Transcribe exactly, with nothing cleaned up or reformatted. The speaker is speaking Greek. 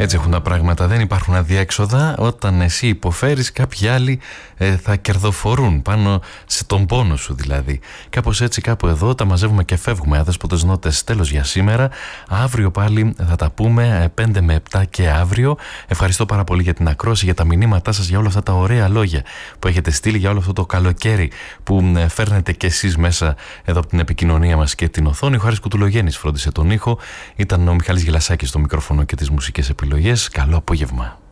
Έτσι έχουν τα πράγματα, δεν υπάρχουν αδιέξοδα. Όταν εσύ υποφέρεις, κάποιοι άλλοι ε, θα κερδοφορούν πάνω σε τον πόνο σου δηλαδή. Κάπως έτσι, κάπου εδώ τα μαζεύουμε και φεύγουμε. Αδέσποτες νότες, τέλος για σήμερα. Αύριο πάλι θα τα πούμε πέντε με επτά και αύριο. Ευχαριστώ πάρα πολύ για την ακρόαση, για τα μηνύματά σας, για όλα αυτά τα ωραία λόγια που έχετε στείλει, για όλο αυτό το καλοκαίρι που φέρνετε κι εσείς μέσα εδώ από την επικοινωνία μας και την οθόνη. Ο Χάρης Κουτουλογέννης φρόντισε τον ήχο. Ήταν ο Μιχάλης Γελασάκης στο μικρόφωνο και τις μουσικές επιλογές. Καλό απόγευμα.